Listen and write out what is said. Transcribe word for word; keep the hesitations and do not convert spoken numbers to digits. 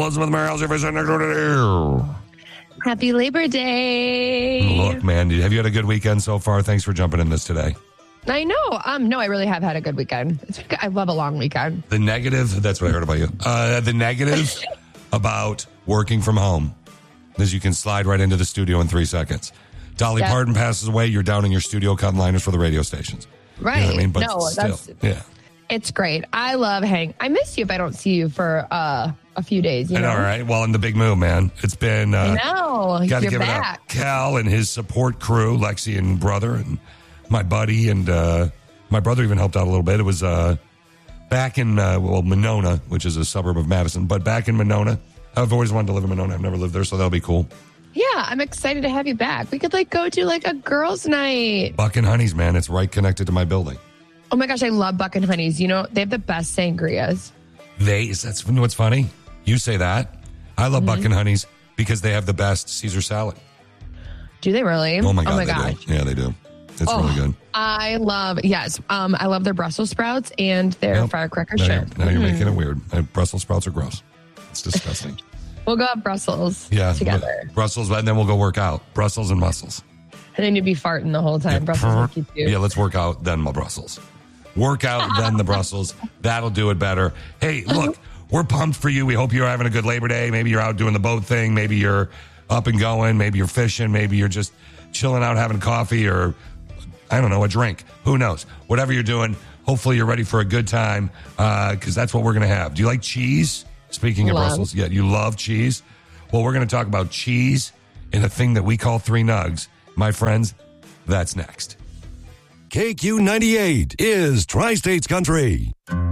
Elizabeth Merrill's your visit next to Happy Labor Day. Look, man, have you had a good weekend so far? Thanks for jumping in this today. I know. Um, no, I really have had a good weekend. It's, I love a long weekend. The negative, that's what I heard about you. Uh, the negative about working from home is you can slide right into the studio in three seconds. Dolly Yep. Parton passes away. You're down in your studio cutting liners for the radio stations. Right. You know what I mean? But no, still, that's, yeah. it's great. I love hang. I miss you if I don't see you for uh, a few days. You I know, know, right? Well, in the big move, man. It's been... Uh, no, Got to you're give back. it up. Cal and his support crew, Lexi and brother, and my buddy, and uh, my brother even helped out a little bit. It was uh, back in, uh, well, Monona, which is a suburb of Madison, but back in Monona. I've always wanted to live in Monona. I've never lived there, so that'll be cool. Yeah, I'm excited to have you back. We could like go to like a girls' night. Buck and Honey's, man. It's right connected to my building. Oh my gosh, I love Buck and Honey's. You know, they have the best sangrias. They, that's you know what's funny? You say that. I love Mm-hmm. Buck and Honey's because they have the best Caesar salad. Do they really? Oh my God, Oh my they gosh. do. Yeah, they do. It's Oh, really good. I love, yes. Um, I love their Brussels sprouts and their Yep. firecracker Now, shrimp. you're, now you're Mhm. making it weird. Uh, Brussels sprouts are gross. It's disgusting. We'll go have Brussels Yeah, together. Brussels, and then we'll go work out. Brussels and muscles. And then you'd be farting the whole time. Brussels will keep you. Yeah, let's work out, then my Brussels. Work out, then the Brussels. That'll do it better. Hey, look, we're pumped for you. We hope you're having a good Labor Day. Maybe you're out doing the boat thing. Maybe you're up and going. Maybe you're fishing. Maybe you're just chilling out having coffee or, I don't know, a drink. Who knows? Whatever you're doing, hopefully you're ready for a good time because uh, that's what we're going to have. Do you like cheese? Speaking of Love. Brussels, yeah, you love cheese? Well, we're going to talk about cheese and a thing that we call three nugs. My friends, that's next. K Q ninety-eight is Tri-States Country.